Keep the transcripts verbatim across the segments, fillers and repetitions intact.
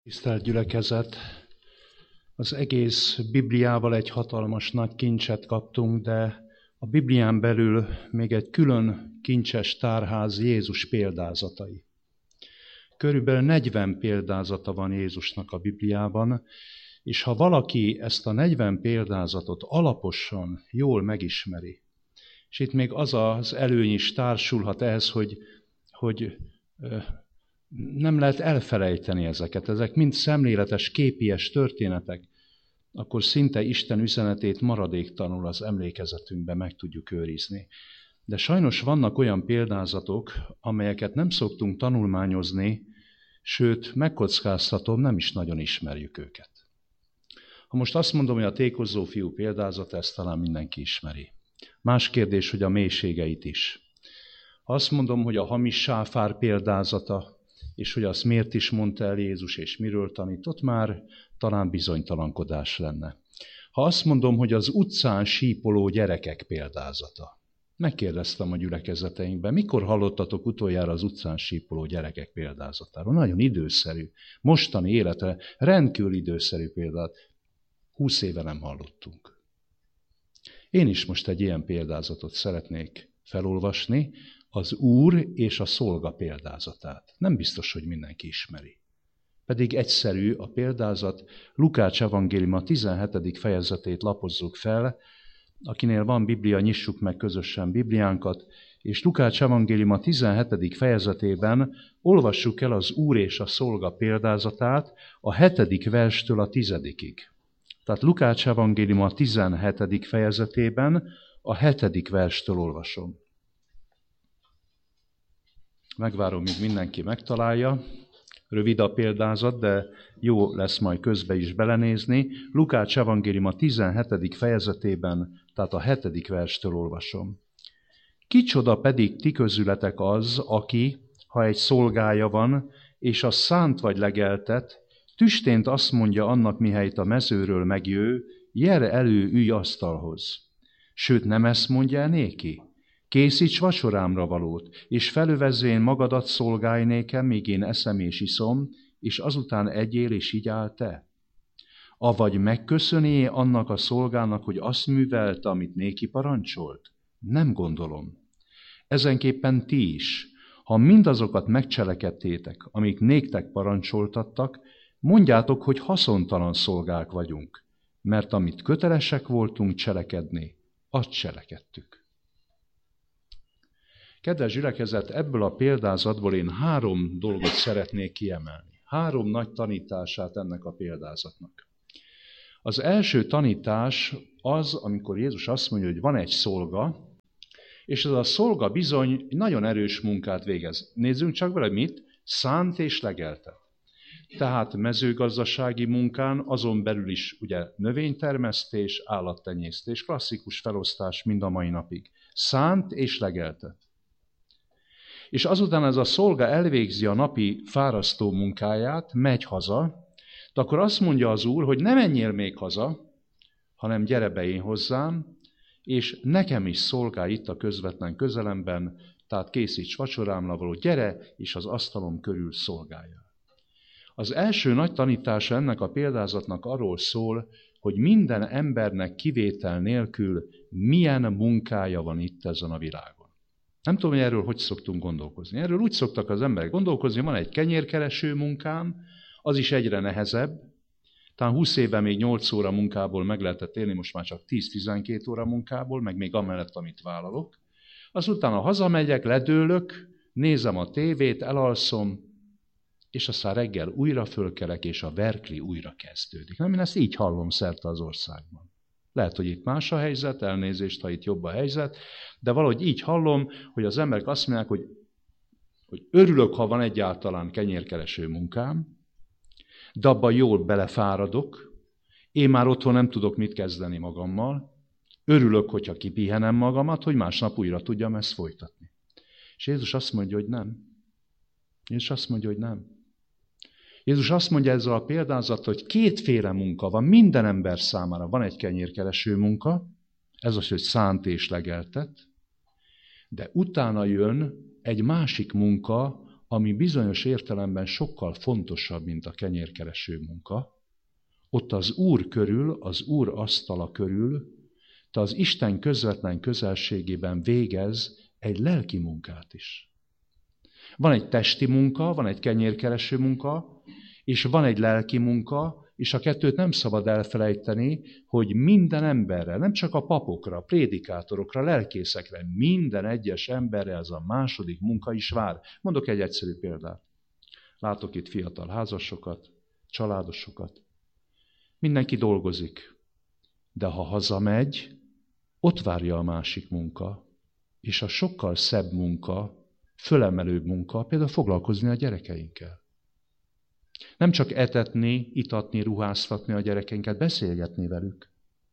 Tisztelt gyülekezet! Az egész Bibliával egy hatalmas nagy kincset kaptunk, de a Biblián belül még egy külön kincses tárház Jézus példázatai. Körülbelül negyven példázata van Jézusnak a Bibliában, és ha valaki ezt a negyven példázatot alaposan, jól megismeri, és itt még az az előny is társulhat ehhez, hogy, hogy nem lehet elfelejteni ezeket, ezek mind szemléletes, képies történetek, akkor szinte Isten üzenetét maradéktalanul az emlékezetünkben meg tudjuk őrizni. De sajnos vannak olyan példázatok, amelyeket nem szoktunk tanulmányozni, sőt, megkockáztatom, nem is nagyon ismerjük őket. Ha most azt mondom, hogy a tékozó fiú példázata, ezt talán mindenki ismeri. Más kérdés, hogy a mélységeit is. Ha azt mondom, hogy a hamis sáfár példázata, és hogy azt miért is mondta el Jézus, és miről tanított, már talán bizonytalankodás lenne. Ha azt mondom, hogy az utcán sípoló gyerekek példázata. Megkérdeztem a gyülekezeteinkben, mikor hallottatok utoljára az utcán sípoló gyerekek példázatáról? Nagyon időszerű, mostani életre rendkívül időszerű példát. Húsz éve nem hallottunk. Én is most egy ilyen példázatot szeretnék felolvasni, az Úr és a szolga példázatát. Nem biztos, hogy mindenki ismeri. Pedig egyszerű a példázat. Lukács evangéliuma tizenhetedik fejezetét lapozzuk fel. Akinél van Biblia, nyissuk meg közösen Bibliánkat, és Lukács evangéliuma tizenhetedik fejezetében olvassuk el az Úr és a szolga példázatát a hetedik verstől a tizedikig. Tehát Lukács evangéliuma tizenhetedik fejezetében a hetedik verstől olvasom. Megvárom, míg mindenki megtalálja. Rövid a példázat, de jó lesz majd közbe is belenézni. Lukács evangéliuma tizenhetedik fejezetében, tehát a hetedik verstől olvasom. Kicsoda pedig ti közületek az, aki, ha egy szolgája van, és az szánt vagy legeltet, tüstént azt mondja annak, mihelyt a mezőről megjő, gyere elő, ülj asztalhoz. Sőt, nem ezt mondja el néki? Készíts vacsorámra valót, és felövezzén magadat szolgálj nékem, míg én eszem és iszom, és azután egyél és így áll te. Avagy megköszöné annak a szolgának, hogy azt művelte, amit néki parancsolt? Nem gondolom. Ezenképpen ti is, ha mindazokat megcselekedtétek, amik néktek parancsoltattak, mondjátok, hogy haszontalan szolgák vagyunk, mert amit kötelesek voltunk cselekedni, azt cselekedtük. Kedves gyülekezet, ebből a példázatból én három dolgot szeretnék kiemelni. Három nagy tanítását ennek a példázatnak. Az első tanítás az, amikor Jézus azt mondja, hogy van egy szolga, és ez a szolga bizony nagyon erős munkát végez. Nézzünk csak vele, mit? Szánt és legeltet. Tehát mezőgazdasági munkán, azon belül is ugye növénytermesztés, állattenyésztés, klasszikus felosztás mind a mai napig. Szánt és legeltet. És azután ez a szolga elvégzi a napi fárasztó munkáját, megy haza, de akkor azt mondja az Úr, hogy ne menjél még haza, hanem gyere be én hozzám, és nekem is szolgálj itt a közvetlen közelemben, tehát készíts vacsorámra való, gyere, és az asztalom körül szolgáljál. Az első nagy tanítása ennek a példázatnak arról szól, hogy minden embernek kivétel nélkül milyen munkája van itt ezen a világon. Nem tudom, hogy erről hogy szoktunk gondolkozni. Erről úgy szoktak az emberek gondolkozni, van egy kenyérkereső munkám, az is egyre nehezebb. Talán húsz éve még nyolc óra munkából meg lehetett élni, most már csak tíz-tizenkét óra munkából, meg még amellett, amit vállalok. Azután hazamegyek, ledőlök, nézem a tévét, elalszom, és aztán reggel újra fölkelek, és a verkli újra kezdődik. Nem, én ezt így hallom szerte az országban. Lehet, hogy itt más a helyzet, elnézést, ha itt jobb a helyzet, de valahogy így hallom, hogy az emberek azt mondják, hogy, hogy örülök, ha van egyáltalán kenyérkereső munkám, de abban jól belefáradok, én már otthon nem tudok mit kezdeni magammal, örülök, hogyha kipihenem magamat, hogy másnap újra tudjam ezt folytatni. És Jézus azt mondja, hogy nem. Jézus azt mondja, hogy nem. Jézus azt mondja ezzel a példázattal, hogy kétféle munka van, minden ember számára. Van egy kenyérkereső munka, ez az, hogy szánt és legeltet, de utána jön egy másik munka, ami bizonyos értelemben sokkal fontosabb, mint a kenyérkereső munka. Ott az Úr körül, az Úr asztala körül, te az Isten közvetlen közelségében végez egy lelki munkát is. Van egy testi munka, van egy kenyérkereső munka, és van egy lelki munka, és a kettőt nem szabad elfelejteni, hogy minden emberre, nem csak a papokra, prédikátorokra, lelkészekre, minden egyes emberre ez a második munka is vár. Mondok egy egyszerű példát. Látok itt fiatal házasokat, családosokat. Mindenki dolgozik, de ha hazamegy, ott várja a másik munka, és a sokkal szebb munka, fölemelőbb munka, például foglalkozni a gyerekeinkkel. Nem csak etetni, itatni, ruháztatni a gyerekeinket, beszélgetni velük.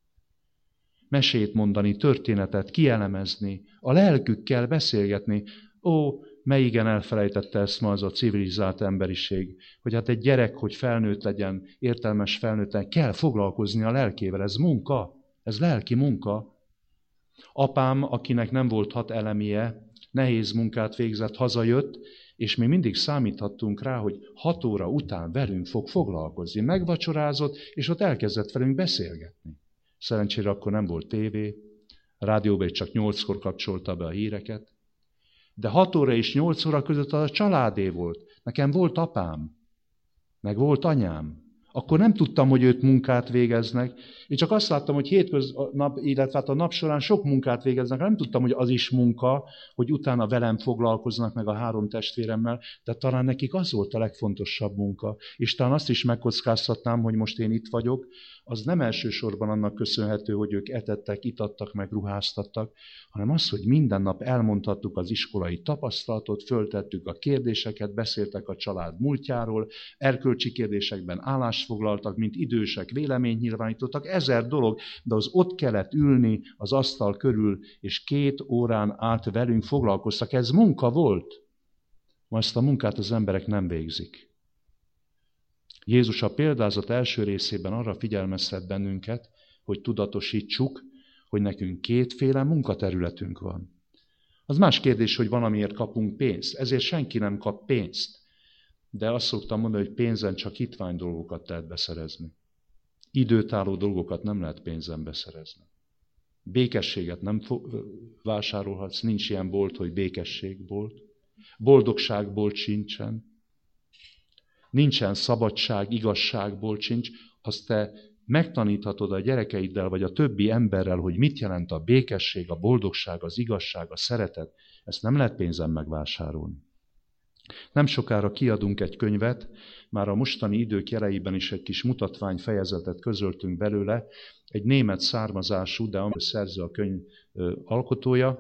Mesét mondani, történetet kielemezni, a lelkükkel beszélgetni. Ó, melyigen elfelejtette ezt ma az a civilizált emberiség, hogy hát egy gyerek, hogy felnőtt legyen, értelmes felnőtt legyen, kell foglalkozni a lelkével. Ez munka, ez lelki munka. Apám, akinek nem volt hat elemie, nehéz munkát végzett, hazajött, és mi mindig számíthattunk rá, hogy hat óra után velünk fog foglalkozni. Megvacsorázott, és ott elkezdett velünk beszélgetni. Szerencsére akkor nem volt tévé, a rádióban csak nyolckor kapcsolta be a híreket, de hat óra és nyolc óra között az a családé volt. Nekem volt apám, meg volt anyám. Akkor nem tudtam, hogy őt munkát végeznek. Én csak azt láttam, hogy hétköznap, illetve hát a nap során sok munkát végeznek. Nem tudtam, hogy az is munka, hogy utána velem foglalkoznak, meg a három testvéremmel, de talán nekik az volt a legfontosabb munka. És talán azt is megkockáztatnám, hogy most én itt vagyok, az nem elsősorban annak köszönhető, hogy ők etettek, itattak, meg ruháztattak, hanem az, hogy minden nap elmondhattuk az iskolai tapasztalatot, föltettük a kérdéseket, beszéltek a család múltjáról, erkölcsi kérdésekben állást foglaltak, mint idősek, véleményt nyilvánítottak, ezer dolog, de az ott kellett ülni az asztal körül, és két órán át velünk foglalkoztak. Ez munka volt. Ma ezt a munkát az emberek nem végzik. Jézus a példázat első részében arra figyelmeztet bennünket, hogy tudatosítsuk, hogy nekünk kétféle munkaterületünk van. Az más kérdés, hogy valamiért kapunk pénzt. Ezért senki nem kap pénzt. De azt szoktam mondani, hogy pénzen csak hitvány dolgokat lehet beszerezni. Időtálló dolgokat nem lehet pénzen beszerezni. Békességet nem vásárolhatsz, nincs ilyen bolt, hogy békességbolt. Boldogságbolt sincsen. Nincsen szabadság, igazságból sincs, azt te megtaníthatod a gyerekeiddel, vagy a többi emberrel, hogy mit jelent a békesség, a boldogság, az igazság, a szeretet. Ezt nem lehet pénzen megvásárolni. Nem sokára kiadunk egy könyvet, már a mostani idők jeleiben is egy kis mutatványfejezetet közöltünk belőle, egy német származású, de a szerző a könyv alkotója,